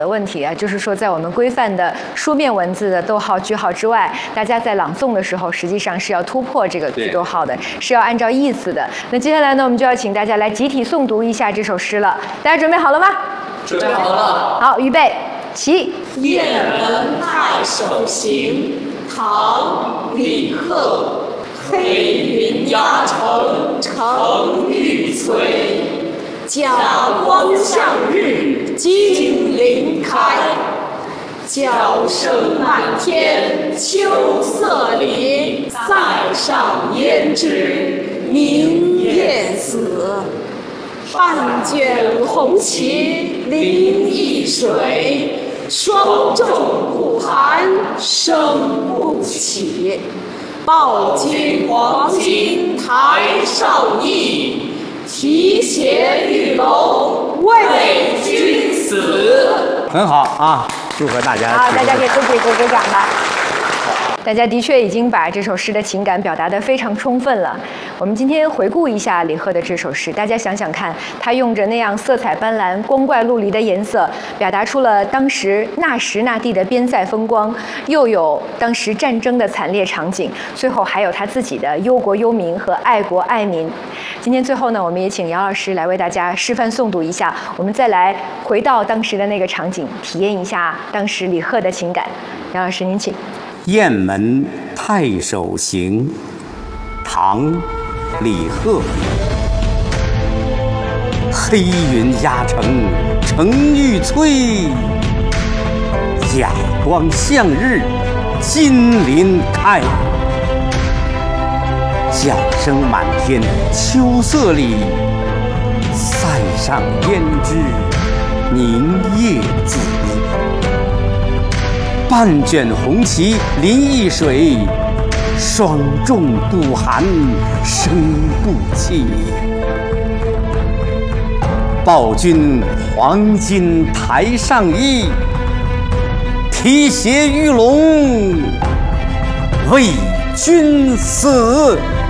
的问题啊，就是说，在我们规范的书面文字的逗号、句号之外，大家在朗诵的时候，实际上是要突破这个句逗号的，是要按照意思的。那接下来呢，我们就要请大家来集体诵读一下这首诗了。大家准备好了吗？ 准备好了。 好，预备，起。 雁门太守行，唐·李贺。黑云压城城欲摧，甲光向日金鳞开。角声满天秋色里，塞上胭脂明月紫。半卷红旗临沂水，霜重苦寒生不起。报君黄金台上意，提携玉龙为君死。 很好啊，祝贺大家！ 好，大家给自己鼓鼓掌吧。大家的确已经把这首诗的情感表达得非常充分了。我们今天回顾一下李贺的这首诗，大家想想看，他用着那样色彩斑斓、光怪陆离的颜色，表达出了当时那时那地的边塞风光，又有当时战争的惨烈场景，最后还有他自己的忧国忧民和爱国爱民。今天最后呢，我们也请姚老师来为大家示范诵读一下，我们再来回到当时的那个场景，体验一下当时李贺的情感。姚老师，您请。 雁门太守行，唐·李贺。黑云压城城欲摧，甲光向日金鳞开。角声满天秋色里，塞上胭脂凝夜紫。半卷红旗临沂水，霜重苦寒生不起。报君黄金台上意，提携玉龙为君死。